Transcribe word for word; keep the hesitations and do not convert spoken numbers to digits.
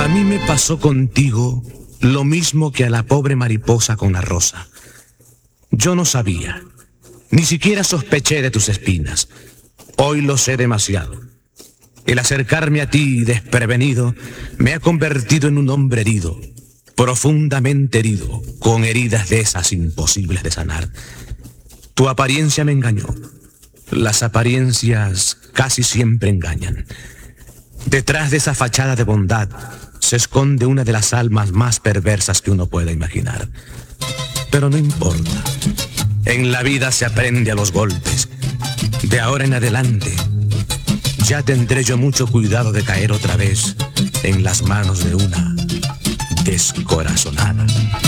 A mí me pasó contigo lo mismo que a la pobre mariposa con la rosa. Yo no sabía, ni siquiera sospeché de tus espinas. Hoy lo sé demasiado. El acercarme a ti desprevenido me ha convertido en un hombre herido, profundamente herido, con heridas de esas imposibles de sanar. Tu apariencia me engañó. Las apariencias casi siempre engañan. Detrás de esa fachada de bondad se esconde una de las almas más perversas que uno pueda imaginar. Pero no importa. En la vida se aprende a los golpes. De ahora en adelante, ya tendré yo mucho cuidado de caer otra vez en las manos de una descorazonada.